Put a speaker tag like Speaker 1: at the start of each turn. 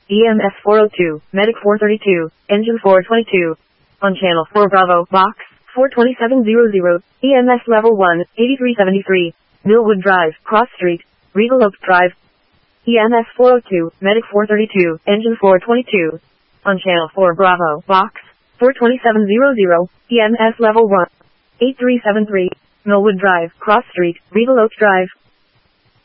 Speaker 1: EMS 402, Medic 432, Engine 422. On Channel 4 Bravo, Box 42700, EMS Level 1, 8373, Millwood Drive, Cross Street, Regal Oak Drive. EMS 402, Medic 432, Engine 422. On Channel 4 Bravo, Box 42700, EMS Level 1, 8373, Millwood Drive, Cross Street, Regal Oak Drive.